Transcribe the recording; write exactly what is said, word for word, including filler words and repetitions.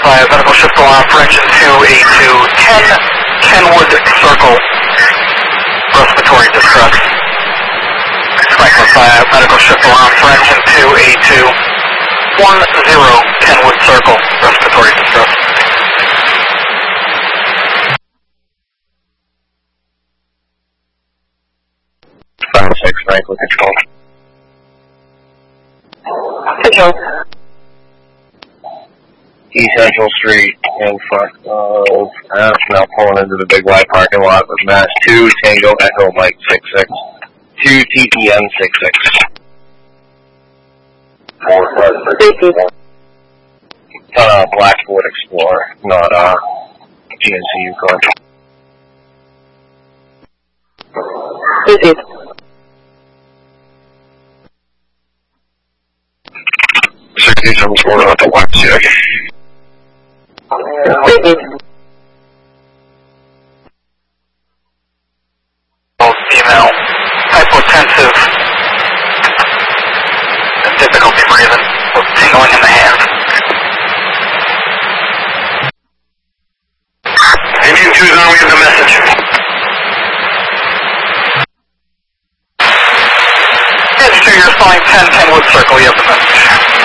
by medical shift alarm for engine two eighty-two ten, Kenwood Circle, respiratory distress. Franklin by medical shift alarm for engine two eighty-two ten, Kenwood Circle, respiratory distress. five six, Franklin Control. Control. East Central Street in front of, uh, now pulling into the Big Y parking lot with Mass two, Tango Echo Mike six six, two T P M six six. Uh, Blackwood Explorer, not, uh, G N C Yukon. Repeat. sixty-seven score out the left check. Repeat. Female, hypotensive, difficulty breathing, with tingling in the hand. Indian two zero, we have the message. Indian two, you're flying ten, Kenwood Circle, you have the message.